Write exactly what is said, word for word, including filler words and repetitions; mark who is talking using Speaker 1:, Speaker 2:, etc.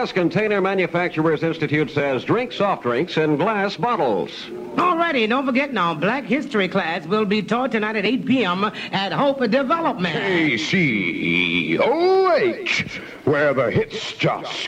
Speaker 1: Glass Container Manufacturers Institute says drink soft drinks in glass bottles.
Speaker 2: Alrighty, don't forget now, Black History class will be taught tonight at eight p.m. at Hope Development.
Speaker 3: A C O H, where the hits just